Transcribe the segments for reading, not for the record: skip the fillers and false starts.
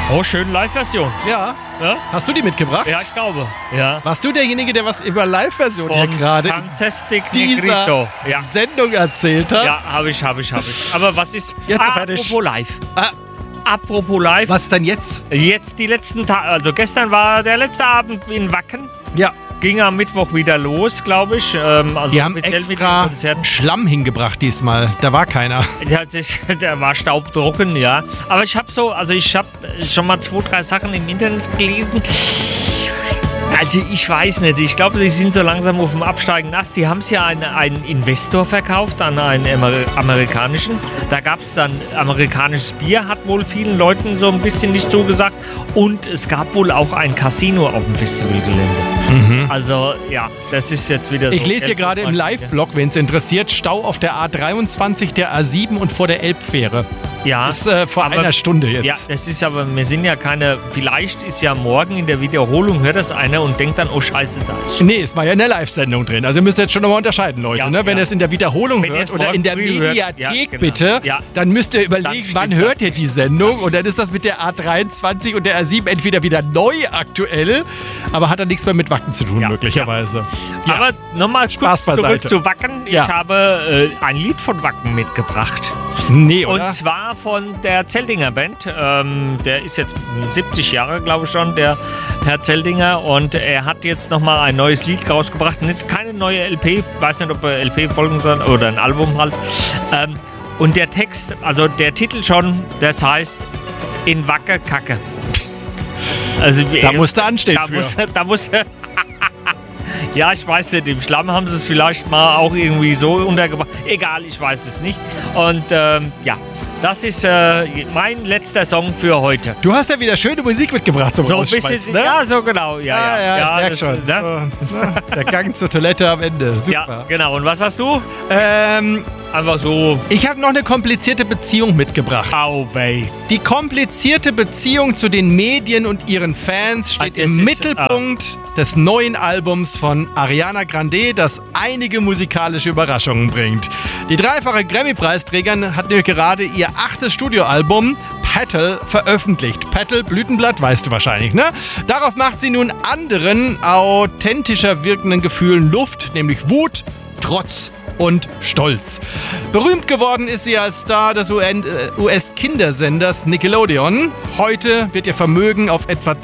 Oh, schön Live-Version. Ja. Ja? Hast du die mitgebracht? Ja, ich glaube. Ja. Warst du derjenige, der was über Live-Version hier gerade Fantastic dieser Negrito. Ja. Sendung erzählt hat? Ja, habe ich. Aber was ist... Jetzt fertig. Apropos live. Ah, Apropos live. was denn jetzt? Jetzt die letzten Tage. Also gestern war der letzte Abend in Wacken. Ja, Ging am Mittwoch wieder los, glaube ich. Also die haben offiziell mit den extra Konzerten. Schlamm hingebracht diesmal. Da war keiner. Der war staubtrocken, ja. Aber ich habe schon mal 2, 3 Sachen im Internet gelesen. Also ich weiß nicht, ich glaube, die sind so langsam auf dem Absteigen nass. Die haben es ja an einen Investor verkauft, an einen amerikanischen. Da gab es dann amerikanisches Bier, hat wohl vielen Leuten so ein bisschen nicht zugesagt. Und es gab wohl auch ein Casino auf dem Festivalgelände. Also ja, das ist jetzt wieder so. Ich lese hier gerade im Live-Blog, wen es interessiert, Stau auf der A23, der A7 und vor der Elbfähre. Ja, Das ist vor einer Stunde jetzt. Ja, das ist aber, wir sind ja keine, vielleicht ist ja morgen in der Wiederholung, hört das einer und denkt dann, oh Scheiße, da ist schon. Nee, es war ja in der Live-Sendung drin. Also ihr müsst jetzt schon nochmal unterscheiden, Leute. Ja, ne? Wenn ja. ihr es in der Wiederholung Wenn ihr hört es oder in der morgen früh hört, Mediathek ja, genau. bitte, Ja. dann müsst ihr Dann überlegen, stimmt wann das. hört ihr die Sendung. Und dann ist das mit der A23 und der A7 entweder wieder neu aktuell, aber hat dann nichts mehr mit Wacken zu tun, Ja, möglicherweise. Ja. Aber nochmal Spaß kurz zurück beiseite. zu Wacken. Ja. Ich habe ein Lied von Wacken mitgebracht. Nee, oder? Und zwar von der Zeldinger Band. Der ist jetzt 70 Jahre, glaube ich schon, der Herr Zeldinger. Und er hat jetzt nochmal ein neues Lied rausgebracht. Keine neue LP, weiß nicht, ob er LP folgen soll oder ein Album halt. Und der Text, also der Titel schon, das heißt In Wacke Kacke. Also, Da musst du anstehen da muss Ja, ich weiß nicht, im Schlamm haben sie es vielleicht mal auch irgendwie so untergebracht. Egal, ich weiß es nicht. Und ja, das ist mein letzter Song für heute. Du hast ja wieder schöne Musik mitgebracht zum So ein Ausschweißen, bisschen, ne? ja, so genau. Ja, ich merk das, schon. Ne? So, der Gang zur Toilette am Ende. Ja, Super. genau. Und was hast du? Einfach so, Ich habe noch eine komplizierte Beziehung mitgebracht. au, babe. Die komplizierte Beziehung zu den Medien und ihren Fans steht Das im ist, Mittelpunkt des neuen Albums von Ariana Grande, das einige musikalische Überraschungen bringt. Die dreifache Grammy-Preisträgerin hat gerade ihr 8. Studioalbum Petal veröffentlicht. Petal, Blütenblatt, weißt du wahrscheinlich, ne? Darauf macht sie nun anderen, authentischer wirkenden Gefühlen Luft, nämlich Wut, Trotz und Stolz. Berühmt geworden ist sie als Star des US-Kindersenders Nickelodeon. Heute wird ihr Vermögen auf etwa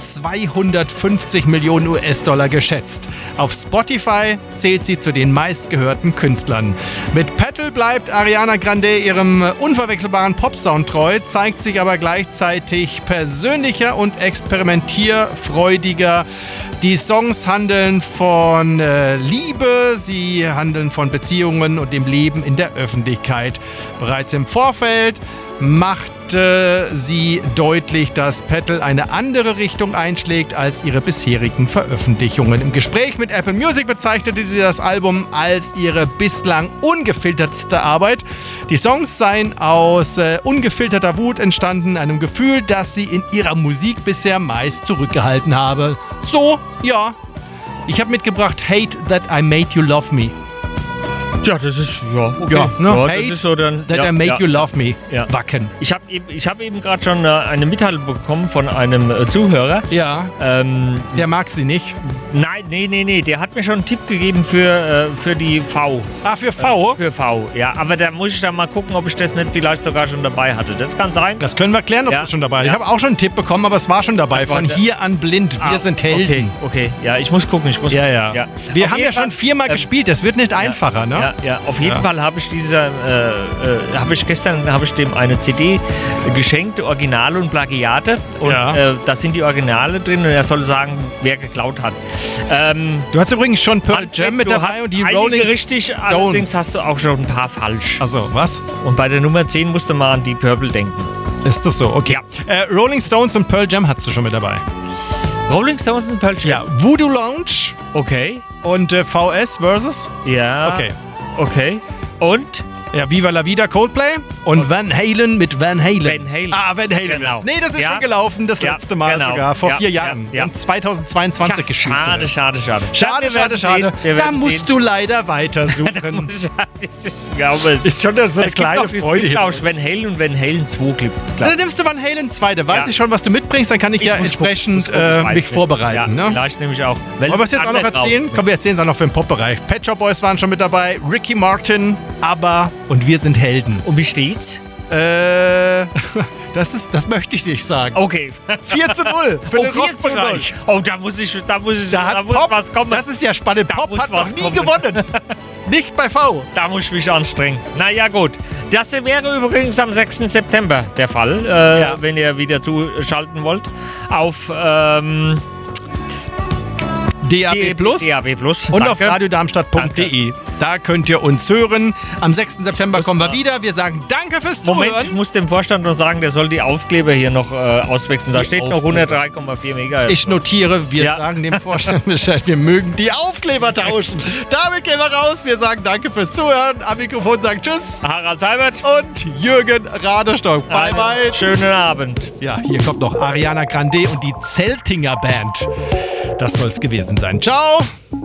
250 Millionen US-Dollar geschätzt. Auf Spotify zählt sie zu den meistgehörten Künstlern. Mit Petal bleibt Ariana Grande ihrem unverwechselbaren Popsound treu, zeigt sich aber gleichzeitig persönlicher und experimentierfreudiger. Die Songs handeln von Liebe, sie handeln von Beziehungen und dem Leben in der Öffentlichkeit. Bereits im Vorfeld machte sie deutlich, dass Petal eine andere Richtung einschlägt als ihre bisherigen Veröffentlichungen. Im Gespräch mit Apple Music bezeichnete sie das Album als ihre bislang ungefiltertste Arbeit. Die Songs seien aus ungefilterter Wut entstanden, einem Gefühl, das sie in ihrer Musik bisher meist zurückgehalten habe. So, ja. Ich habe mitgebracht Hate That I Made You Love Me. Ja, das ist, ja, okay. Ja, ne? Ja, Hate das ist so dann, That I Made You Love Me. Ja. Wacken. Ich hab eben gerade schon eine Mitteilung bekommen von einem Zuhörer. Ja, der mag sie nicht. Nein, nee, der hat mir schon einen Tipp gegeben für die V. Ah, für V? Für V, ja. Aber da muss ich dann mal gucken, ob ich das nicht vielleicht sogar schon dabei hatte. Das kann sein. Das können wir klären, ob Ja. das schon dabei ist. Ja. Ich habe auch schon einen Tipp bekommen, aber es war schon dabei. Was war Von der? hier an blind. Wir sind Helden. Okay. Ja, ich muss gucken. Ja. Wir Auf haben jeden ja schon Fall, 4-mal gespielt. Das wird nicht einfacher, ne? Ja, auf jeden Ja. Fall habe ich gestern dem eine CD geschenkt, Originale und Plagiate. Und Ja. da sind die Originale drin und er soll sagen, wer geklaut hat. Du hast übrigens schon Pearl Manfred, Jam mit du dabei hast und die einige Rolling richtig, allerdings hast du auch schon ein paar falsch. Also, was? Und bei der Nummer 10 musst du mal an die Purple denken. Ist das so? Okay. Rolling Stones und Pearl Jam hast du schon mit dabei. Rolling Stones und Pearl Jam? Ja, Voodoo Lounge Okay. und VS versus? Ja. Okay. Okay. Und Ja, Viva la Vida, Coldplay und Van Halen mit Van Halen. Van Halen. Ah, Van Halen. Genau. Nee, das ist Ja. schon gelaufen, das Ja, letzte Mal genau. sogar, vor Ja, 4 Jahren. ja. Und 2022 geschieht Schade. Schade, Wir werden schade. sehen. Da musst du leider weitersuchen. Ich glaube, es Ist schon so eine es kleine gibt auch, Freude es gibt hier. auch Van Halen und Van Halen 2 gibt's, Dann klar. nimmst du Van Halen 2, da weiß Ja. ich schon, was du mitbringst, dann kann ich ja muss entsprechend gucken, ich weiß mich nicht. vorbereiten. Ja, Ne? vielleicht nehme ich auch. Wollen wir es jetzt auch noch erzählen? Komm, wir erzählen es auch noch für den Pop-Bereich. Pet Shop Boys waren schon mit dabei, Ricky Martin, ABBA und wir sind Helden. Und wie steht's? Das möchte ich nicht sagen. Okay. 4:0 für den 4:0. Rockbereich. Oh, da muss Da muss Pop, was kommen. das ist ja spannend. Da Pop muss hat noch was nie kommen. gewonnen. Nicht bei V. Da muss ich mich anstrengen. Naja, gut. Das wäre übrigens am 6. September der Fall, wenn ihr wieder zuschalten wollt. Auf DAB Plus. DAB Plus. Und auf Danke. radiodarmstadt.de. Da könnt ihr uns hören. Am 6. September kommen wir wieder. Wir sagen danke fürs Moment, ich Zuhören. muss dem Vorstand noch sagen, der soll die Aufkleber hier noch auswechseln. Da Die steht noch Aufkleber. 103,4 Megahertz. Ich notiere, wir Ja. sagen dem Vorstand Bescheid, wir mögen die Aufkleber tauschen. Damit gehen wir raus. Wir sagen danke fürs Zuhören. Am Mikrofon sagen Tschüss. Harald Seibert. Und Jürgen Radestock. Bye, bye. Schönen Abend. Ja, hier kommt noch Ariana Grande und die Zeltinger Band. Das soll's gewesen sein. Ciao.